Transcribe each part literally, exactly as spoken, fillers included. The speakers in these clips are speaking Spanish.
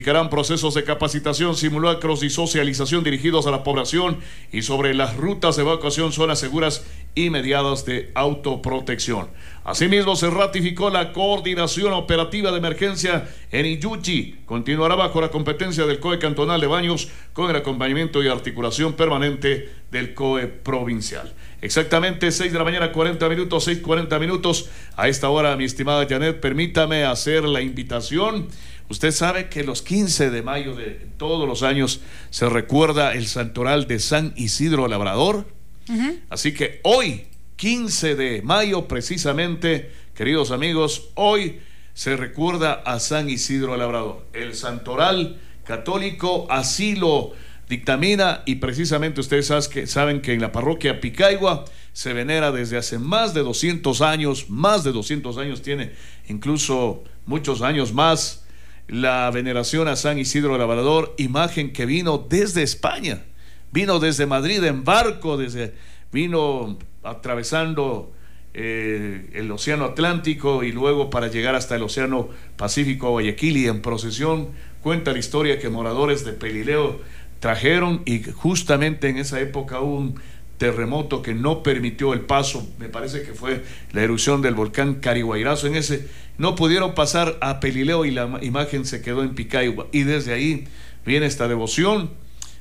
Aplicarán procesos de capacitación, simulacros y socialización dirigidos a la población y sobre las rutas de evacuación, zonas seguras y medidas de autoprotección. Asimismo, se ratificó la coordinación operativa de emergencia en Iyuchi. Continuará bajo la competencia del C O E cantonal de Baños con el acompañamiento y articulación permanente del C O E provincial. Exactamente seis de la mañana, cuarenta minutos, seis cuarenta minutos. A esta hora, mi estimada Janet, permítame hacer la invitación. Usted sabe que los quince de mayo de todos los años se recuerda el santoral de San Isidro Labrador. Uh-huh. Así que hoy, quince de mayo precisamente, queridos amigos, hoy se recuerda a San Isidro Labrador. El santoral católico así lo dictamina, y precisamente ustedes saben que en la parroquia Picaigua se venera desde hace más de doscientos años, más de doscientos años, tiene incluso muchos años más, la veneración a San Isidro Labrador, imagen que vino desde España, vino desde Madrid en barco, desde, vino atravesando eh, el océano Atlántico y luego para llegar hasta el océano Pacífico, Guayaquil, y en procesión cuenta la historia que moradores de Pelileo trajeron, y justamente en esa época hubo un terremoto que no permitió el paso, me parece que fue la erupción del volcán Cariguairazo. En ese no pudieron pasar a Pelileo y la imagen se quedó en Picaigua, y desde ahí viene esta devoción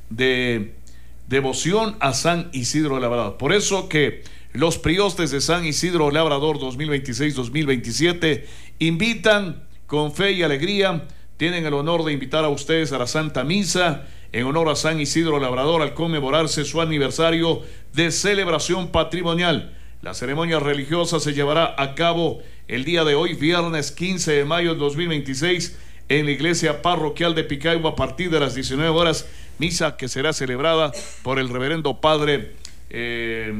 de devoción a San Isidro Labrador. Por eso que los priostes de San Isidro Labrador dos mil veintiséis dos mil veintisiete invitan con fe y alegría, tienen el honor de invitar a ustedes a la Santa Misa en honor a San Isidro Labrador al conmemorarse su aniversario de celebración patrimonial. La ceremonia religiosa se llevará a cabo el día de hoy, viernes quince de mayo de dos mil veintiséis, en la iglesia parroquial de Picaigua a partir de las diecinueve horas, misa que será celebrada por el reverendo padre, eh,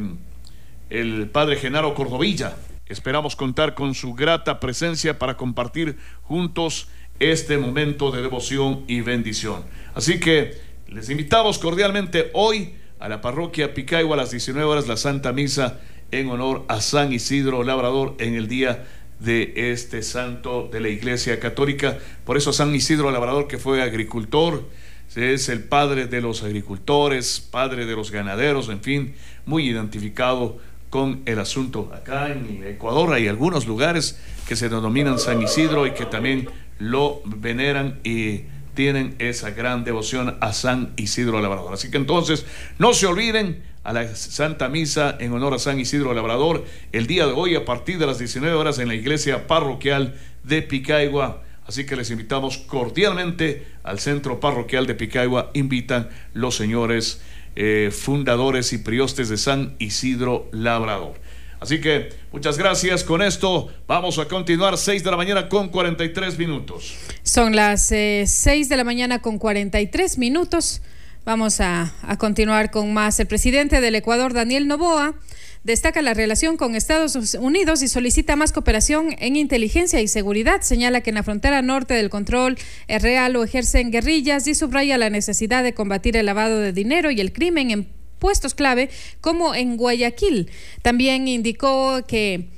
el padre Genaro Cordovilla. Esperamos contar con su grata presencia para compartir juntos este momento de devoción y bendición. Así que les invitamos cordialmente hoy a la parroquia Picaigua a las diecinueve horas, la Santa Misa en honor a San Isidro Labrador en el día de este santo de la Iglesia Católica. Por eso San Isidro Labrador, que fue agricultor, es el padre de los agricultores, padre de los ganaderos, en fin, muy identificado con el asunto. Acá en Ecuador hay algunos lugares que se denominan San Isidro y que también lo veneran y tienen esa gran devoción a San Isidro Labrador. Así que entonces no se olviden a la Santa Misa en honor a San Isidro Labrador el día de hoy a partir de las diecinueve horas en la iglesia parroquial de Picaigua. Así que les invitamos cordialmente al centro parroquial de Picaigua. Invitan los señores eh, fundadores y priostes de San Isidro Labrador. Así que muchas gracias. Con esto vamos a continuar, seis de la mañana con cuarenta y tres minutos. Son las eh, seis de la mañana con cuarenta y tres minutos. Vamos a, a continuar con más. El presidente del Ecuador, Daniel Noboa, destaca la relación con Estados Unidos y solicita más cooperación en inteligencia y seguridad. Señala que en la frontera norte del control es real o ejercen guerrillas y subraya la necesidad de combatir el lavado de dinero y el crimen en puestos clave como en Guayaquil. También indicó que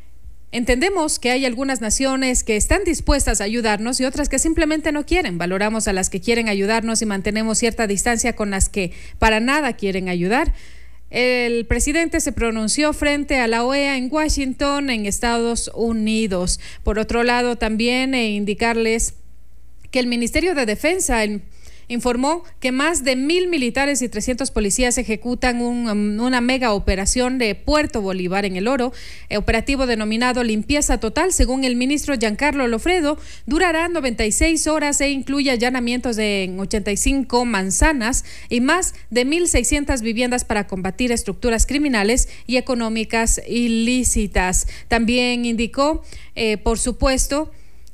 entendemos que hay algunas naciones que están dispuestas a ayudarnos y otras que simplemente no quieren. Valoramos a las que quieren ayudarnos y mantenemos cierta distancia con las que para nada quieren ayudar. El presidente se pronunció frente a la O E A en Washington, en Estados Unidos. Por otro lado, también eh, indicarles que el Ministerio de Defensa el informó que más de mil militares y trescientos policías ejecutan un, una mega operación de Puerto Bolívar en El Oro, operativo denominado Limpieza Total. Según el ministro Giancarlo Lofredo, durará noventa y seis horas e incluye allanamientos de ochenta y cinco manzanas y más de mil seiscientas viviendas para combatir estructuras criminales y económicas ilícitas. También indicó, eh, por supuesto,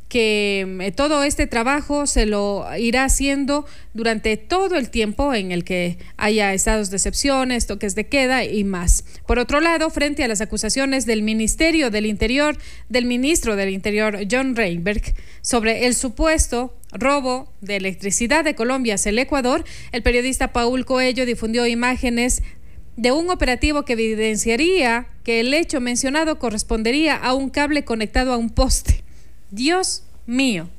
que todo este trabajo se lo irá haciendo durante todo el tiempo en el que haya estados de excepción, toques de queda y más. Por otro lado, frente a las acusaciones del Ministerio del Interior, del ministro del Interior, John Reinberg, sobre el supuesto robo de electricidad de Colombia hacia el Ecuador, el periodista Paul Coello difundió imágenes de un operativo que evidenciaría que el hecho mencionado correspondería a un cable conectado a un poste. Dios mío.